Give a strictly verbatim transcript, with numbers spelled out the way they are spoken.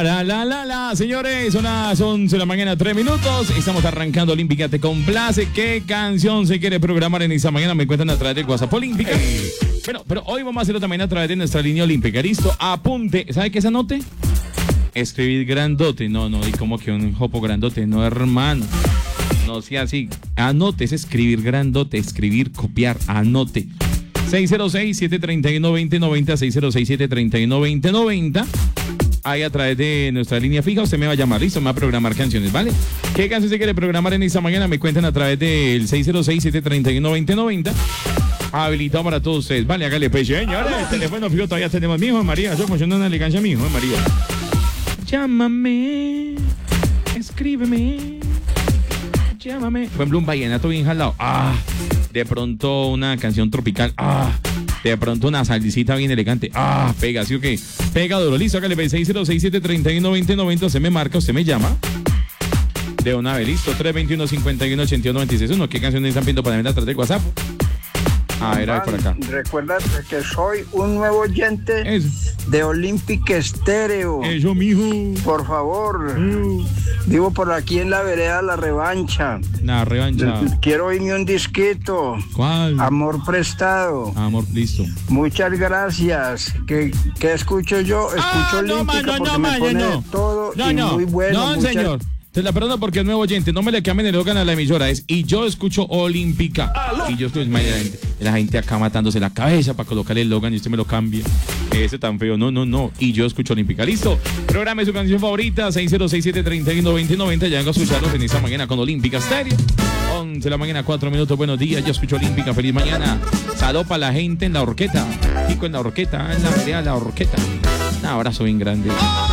la, la, la, la. Señores, son las once de la mañana, tres minutos. Estamos arrancando Olímpica Te Complace. ¿Qué canción se quiere programar en esta mañana? Me encuentran a través del WhatsApp Olímpica. Bueno, pero hoy vamos a hacerlo también a través de nuestra línea olímpica. ¿Listo? Apunte. ¿Sabe qué es anote? Escribir grandote. No, no, y como que un jopo grandote. No, hermano. No sea así. Anote, es escribir grandote. Escribir, copiar. Anote. seis cero seis, siete tres uno, dos cero nueve cero, seis cero seis, siete tres uno, dos cero nueve cero. Ahí a través de nuestra línea fija usted me va a llamar, listo, me va a programar canciones, ¿vale? ¿Qué canción se quiere programar en esta mañana? Me cuentan a través del seis cero seis, siete tres uno, dos cero nueve cero. Habilitado para todos ustedes, vale, hágale pues, señores. El teléfono fijo todavía tenemos, mi hijo María. Yo funciona una elegancia, mi hijo María. Llámame, escríbeme, llámame. Por ejemplo, un vallenato bien jalado. Ah, de pronto una canción tropical. Ah, de pronto una saldicita bien elegante. Ah, pega, ¿sí o qué? Pega duro, listo, hágale pues, seis cero seis, siete tres uno, dos cero nueve cero. Usted me marca, usted me llama. De una vez, listo, tres dos uno, cinco uno, ocho uno, nueve seis uno. ¿Qué canciones están pidiendo para venir atrás del WhatsApp? A ver, a ver por acá. Recuerda que soy un nuevo oyente Eso. de Olímpica Estéreo. Eso, mijo. Por favor. Uh. Vivo por aquí en la vereda La Revancha. La revancha. Quiero oírme un disquito. ¿Cuál? Amor prestado. Amor, listo. Muchas gracias. ¿Qué, qué escucho yo? Escucho Ah, no, Olímpica mano, porque no, me mano, pone no. de todo No, y no. muy bueno. No, Muchas- señor. Te la perdono porque es nuevo oyente. No me le cambien el órgano a la emisora. Es y yo escucho Olímpica. Y yo escucho la gente, la gente acá matándose la cabeza para colocarle el Logan y usted me lo cambia. Ese tan feo. No, no, no. Y yo escucho Olímpica. Listo. Programe su canción favorita. seis cero seis, siete tres uno, dos cero nueve cero. Ya vengo a escucharlos en esta mañana con Olímpica Stereo. once de la mañana, cuatro minutos. Buenos días. Yo escucho Olímpica. Feliz mañana. Salud para la gente en la horqueta. Pico en la horqueta. En la vereda, la horqueta. Un abrazo bien grande.